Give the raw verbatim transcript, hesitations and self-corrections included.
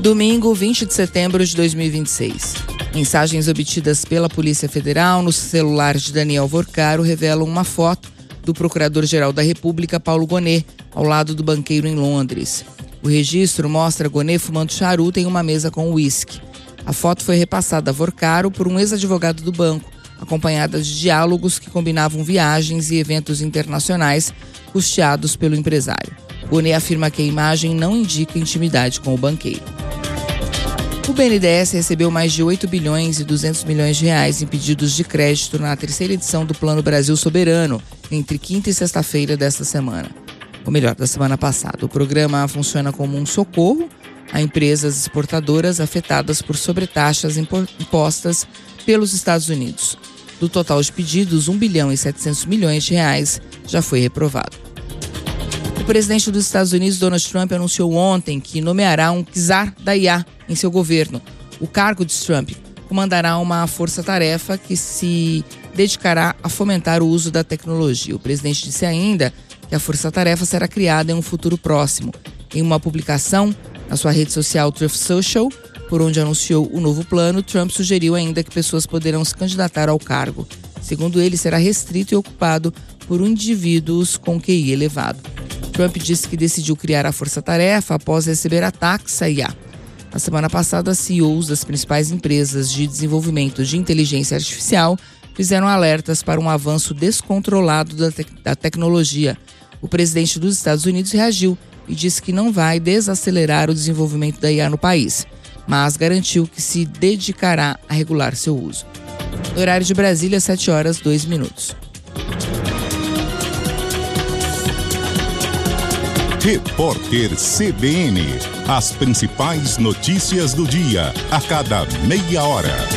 Domingo, vinte de setembro de dois mil e vinte e seis. Mensagens obtidas pela Polícia Federal no celular de Daniel Vorcaro revelam uma foto do Procurador-Geral da República, Paulo Gonet, ao lado do banqueiro em Londres. O registro mostra Gonet fumando charuto em uma mesa com uísque. A foto foi repassada a Vorcaro por um ex-advogado do banco, acompanhada de diálogos que combinavam viagens e eventos internacionais custeados pelo empresário. Gonet afirma que a imagem não indica intimidade com o banqueiro. O B N D E S recebeu mais de oito bilhões e duzentos milhões de reais em pedidos de crédito na terceira edição do Plano Brasil Soberano, entre quinta e sexta-feira desta semana. Ou melhor, da semana passada. O programa funciona como um socorro a empresas exportadoras afetadas por sobretaxas impostas pelos Estados Unidos. Do total de pedidos, um bilhão e setecentos milhões de reais já foi reprovado. O presidente dos Estados Unidos, Donald Trump, anunciou ontem que nomeará um czar da I A em seu governo. O cargo de Trump comandará uma força-tarefa que se dedicará a fomentar o uso da tecnologia. O presidente disse ainda que a força-tarefa será criada em um futuro próximo. Em uma publicação na sua rede social Truth Social, por onde anunciou o novo plano, Trump sugeriu ainda que pessoas poderão se candidatar ao cargo. Segundo ele, será restrito e ocupado por indivíduos com Q I elevado. Trump disse que decidiu criar a força-tarefa após receber ataques à I A. Na semana passada, C E Os das principais empresas de desenvolvimento de inteligência artificial fizeram alertas para um avanço descontrolado da, te- da tecnologia. O presidente dos Estados Unidos reagiu e disse que não vai desacelerar o desenvolvimento da I A no país, mas garantiu que se dedicará a regular seu uso. No horário de Brasília, sete horas e dois minutos. Repórter C B N. As principais notícias do dia, a cada meia hora.